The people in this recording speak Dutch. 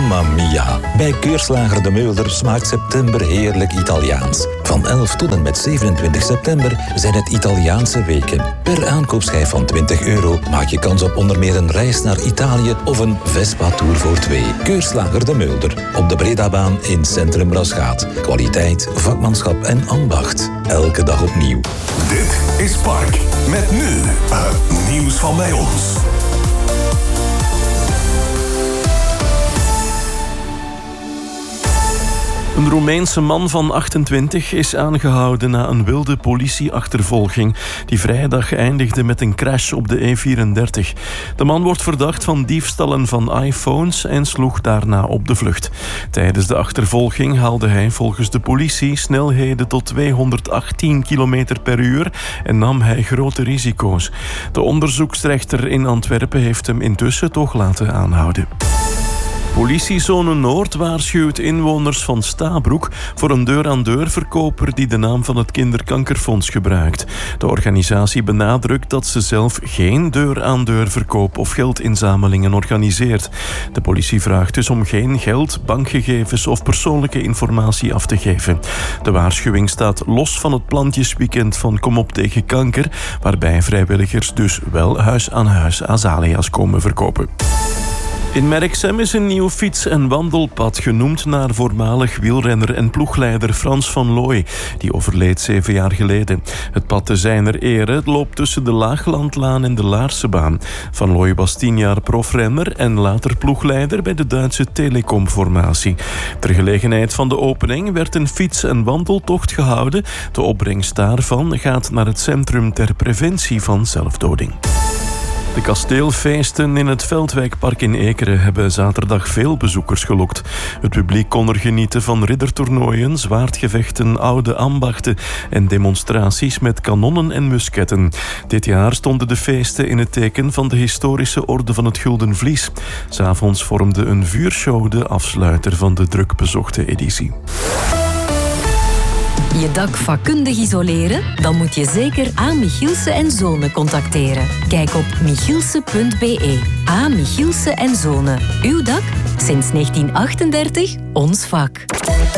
Mamma mia. Bij Keurslager De Meulder smaakt september heerlijk Italiaans. Van 11 tot en met 27 september zijn het Italiaanse weken. Per aankoopschijf van €20 maak je kans op onder meer een reis naar Italië of een Vespa-tour voor 2. Keurslager De Meulder. Op de Bredabaan in Centrum Braschaat. Kwaliteit, vakmanschap en ambacht. Elke dag opnieuw. Dit is Park. Met nu het nieuws van bij ons. Een Roemeense man van 28 is aangehouden na een wilde politieachtervolging die vrijdag eindigde met een crash op de E34. De man wordt verdacht van diefstallen van iPhones en sloeg daarna op de vlucht. Tijdens de achtervolging haalde hij volgens de politie snelheden tot 218 km per uur en nam hij grote risico's. De onderzoeksrechter in Antwerpen heeft hem intussen toch laten aanhouden. Politiezone Noord waarschuwt inwoners van Stabroek voor een deur-aan-deur verkoper die de naam van het Kinderkankerfonds gebruikt. De organisatie benadrukt dat ze zelf geen deur-aan-deur verkoop of geldinzamelingen organiseert. De politie vraagt dus om geen geld, bankgegevens of persoonlijke informatie af te geven. De waarschuwing staat los van het plantjesweekend van Kom op tegen kanker, waarbij vrijwilligers dus wel huis aan huis azalea's komen verkopen. In Merksem is een nieuw fiets- en wandelpad genoemd naar voormalig wielrenner en ploegleider Frans van Looy, die overleed 7 jaar geleden. Het pad te zijner ere loopt tussen de Laaglandlaan en de Laarsebaan. Van Looy was 10 jaar profrenner en later ploegleider bij de Duitse Telecom-formatie. Ter gelegenheid van de opening werd een fiets- en wandeltocht gehouden. De opbrengst daarvan gaat naar het Centrum ter Preventie van Zelfdoding. De kasteelfeesten in het Veldwijkpark in Ekeren hebben zaterdag veel bezoekers gelokt. Het publiek kon er genieten van riddertoernooien, zwaardgevechten, oude ambachten en demonstraties met kanonnen en musketten. Dit jaar stonden de feesten in het teken van de historische Orde van het Gulden Vlies. 's Avonds vormde een vuurshow de afsluiter van de druk bezochte editie. Je dak vakkundig isoleren? Dan moet je zeker A. Michielsen & Zonen contacteren. Kijk op michielsen.be. A. Michielsen & Zonen. Uw dak? Sinds 1938 ons vak.